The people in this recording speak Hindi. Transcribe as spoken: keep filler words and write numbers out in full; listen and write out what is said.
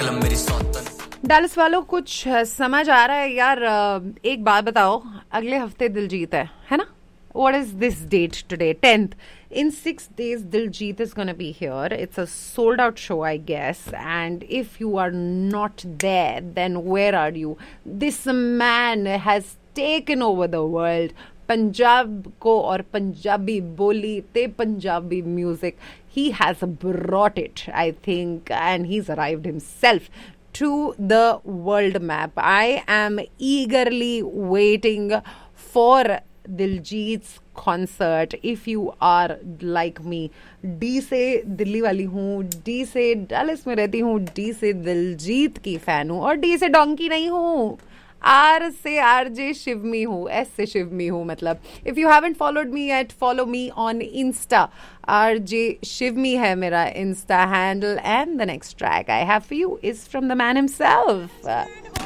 डालस वालों कुछ समझ आ रहा है यार? एक बात बताओ, अगले हफ्ते दिलजीत है है ना? What is this date today? tenth. In six days, Diljit is going to be here. It's a sold out show, I guess. And if you are not there, then where are you? This man has taken over the world. Punjab ko aur Punjabi boli te Punjabi music. He has brought it, I think, and he's arrived himself to the world map. I am eagerly waiting for Diljit's concert. If you are like me, D से दिल्ली वाली हूँ, D से डालस में रहती हूँ, D से दिलजीत की फैन हूँ और D से डोंकी नहीं हूँ, R से आरजे शिवमी हूँ, S से शिवमी हूँ. मतलब if you haven't followed me yet, follow me on Insta. R J Shivmi है मेरा Insta handle, and the next track I have for you is from the man himself.